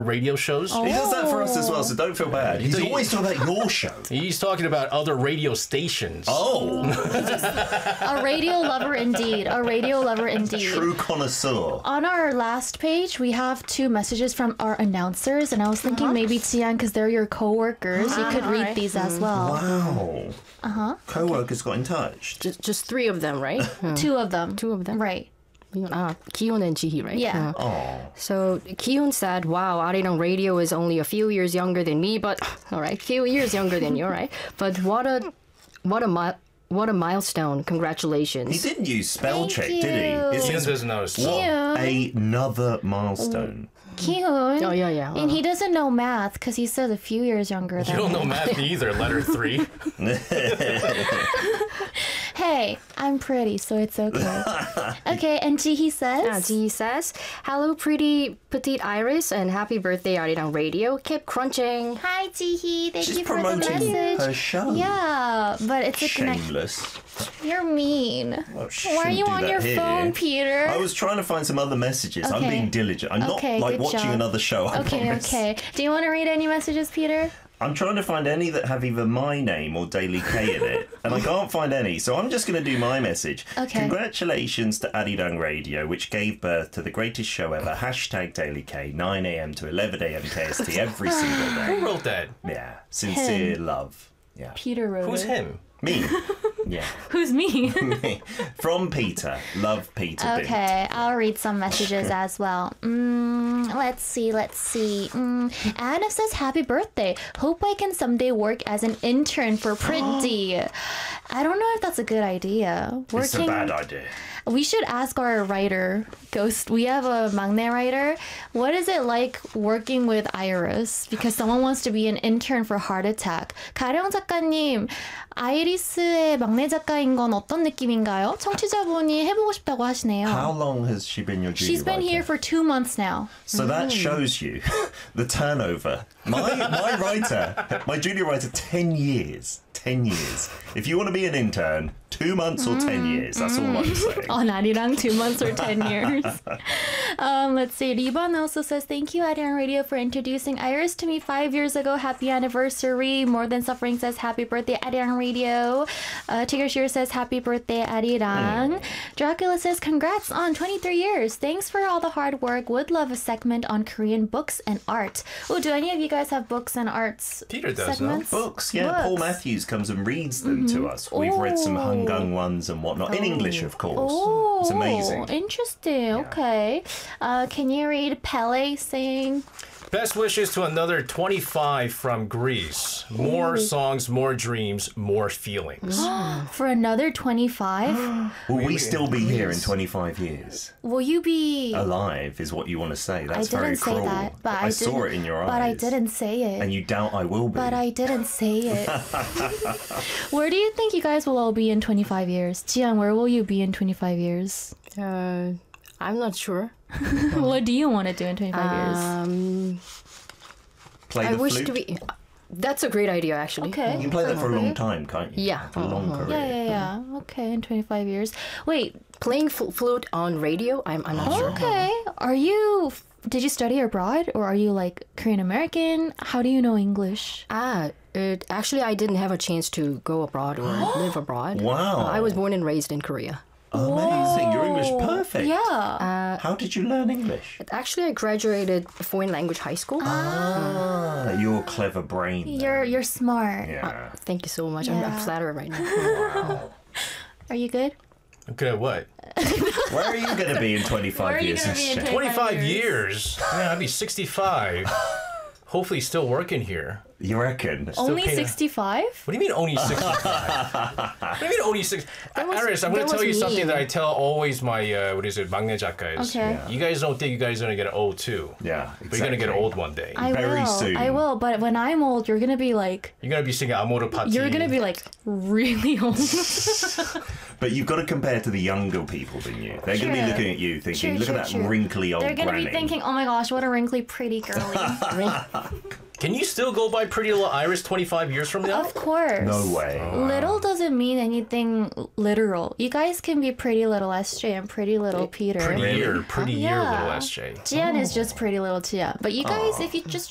radio shows. He does that for us as well, so don't feel bad. He's always talking about your show. He's talking about other radio stations. Oh, A radio lover indeed. A radio lover indeed. true connoisseur. On our last page, we have 2 messages from our announcers, and I was thinking maybe Tian, because they're your co-workers, you could read these as well. Wow. Co-workers got in touch. Just 3 of them, right? 2 of them. 2 of them. Right. Kihyun and Jihi, right? Yeah. So Kihyun said, wow, Arirang Radio is only a few years younger than me, but all right, few years younger than you, right? But what a milestone. Congratulations. He didn't use spell check, you. did he? It He says, doesn't know. what another milestone. Kyun. Oh, yeah. And he doesn't know math because he said a few years younger You than don't me. know math either. Letter 3. Hey, I'm pretty, so it's okay. Okay, and Jihi says... Jihi says, hello, pretty petite Iris, and happy birthday, Arirang Radio. Keep crunching. Hi, Jihi. Thank She's you for the promoting message. her show. Yeah, but it's a Shameless. You're mean. Well, Why are you shouldn't do on that your here. phone, Peter? I was trying to find some other messages. I'm Okay. being diligent. I'm not Okay, like good watching job. another show, I promise. Okay. Do you want to read any messages, Peter? I'm trying to find any that have either my name or Daily K in it, and I can't find any, so I'm just going to do my message. Okay. Congratulations to Arirang Radio, which gave birth to the greatest show ever. Hashtag Daily K, 9 a.m. to 11 a.m. KST every single Who day. wrote that? Yeah, sincere love. Yeah, Peter wrote Who's it. him? me. Yeah, Who's me? me. From Peter. Love Peter. Bint. Okay, I'll read some messages as well. Let's see. Anna says, happy birthday. Hope I can someday work as an intern for Pretty. I don't know if that's a good idea. It's a bad idea. We should ask our writer, Ghost. We have a 막내 writer. What is it like working with Iris? Because someone wants to be an intern for Heart Attack. 가령 작가님, 아이리스의 막내 작가인 건 어떤 느낌인가요? 청취자분이 해보고 싶다고 하시네요. How long has she been your junior She's been writer? here for 2 months now. So that shows you the turnover. My writer, my junior writer, 10 years. 10 years. If you want to be an intern, 2 months or 10 years. That's all I'm saying. On 아리랑 2 months or 10 years. Let's see. Riban also says, thank you, Arirang Radio, for introducing Iris to me 5 years ago. Happy anniversary. More Than Suffering says, happy birthday, Arirang Radio. Tigger Shear says, happy birthday, Arirang. Dracula says, congrats on 23 years. Thanks for all the hard work. Would love a segment on Korean books and art. Oh, do any of you guys have books and arts Peter does, segments? Books, yeah. Paul Matthews comes and reads them to us. We've read some Hangang ones and whatnot. In English, of course. Oh, It's amazing. Interesting. Okay. Can you read Pele saying... Best wishes to another 25 from Greece. More songs, more dreams, more feelings. For another 25? Will we still be here in 25 years? Will you be... Alive is what you want to say. That's I very didn't say cruel. that, but I saw it in your eyes. But I didn't say it. And you doubt I will be. But I didn't say it. Where do you think you guys will all be in 25 years? Jian, where will you be in 25 years? I'm not sure. What do you want to do in 25 years? Play I the wish flute. to be... That's a great idea, actually. Okay. You can play that for a long time, can't you? Yeah. A long career. Yeah. Okay, in 25 years. Wait, Playing flute on radio, I'm not sure. okay. Did you study abroad or are you like Korean American? How do you know English? Actually, I didn't have a chance to go abroad or live abroad. Wow. I was born and raised in Korea. Amazing. Your English perfect. Yeah. How did you learn English? Actually, I graduated foreign language high school. You're a clever brain. then. You're smart. Yeah. Thank you so much. I'm Yeah. flattered right now. Are you good? Okay, what? Where are you going to be in 25 Where are you years? gonna be in 25 years? Yeah, I'd be 65. Hopefully still working here. You reckon? Only paying- 65? What do you mean only 65? What do you mean only 6? Iris, I'm going that to tell you was something mean. that I tell always my, 막내 작가s. Okay. You guys don't think you guys are going to get old too. Yeah, But you're going to get exactly. old one day. Very soon. I will, but when I'm old, you're gonna be like, You're going to be singing Amore Pati. you're gonna be like really old. But you've got to compare to the younger people than you. They're going to be True. looking at you thinking, True, look at true, that true. wrinkly old They're gonna granny. be thinking, oh my gosh, what a wrinkly, pretty girly. Can you still go by Pretty Little Iris 25 years from now? Of course. No way. Little doesn't mean anything literal. You guys can be Pretty Little SJ and Pretty Little Peter. Pretty year, little SJ. Jian is just Pretty Little Tia. But you guys, if you just